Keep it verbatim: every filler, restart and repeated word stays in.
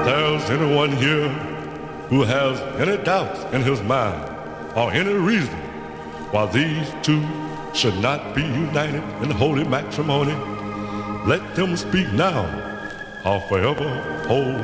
there's anyone here who has any doubts in his mind or any reason why these two should not be united in holy matrimony, let them speak now or forever hold